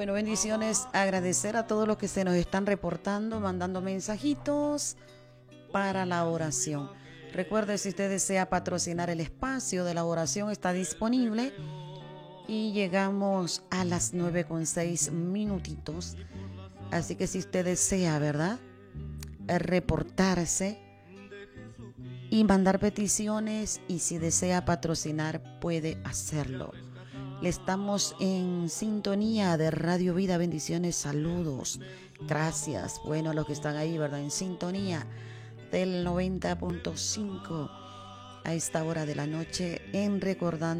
Bueno, bendiciones, agradecer a todos los que se nos están reportando, mandando mensajitos para la oración. Recuerde, si usted desea patrocinar el espacio de la oración, está disponible. Y llegamos a las 9:06. Así que si usted desea, ¿verdad?, reportarse y mandar peticiones, y si desea patrocinar, puede hacerlo. Le estamos en sintonía de Radio Vida. Bendiciones, saludos, gracias. Bueno, los que están ahí, ¿verdad?, en sintonía del 90.5 a esta hora de la noche, en Recordando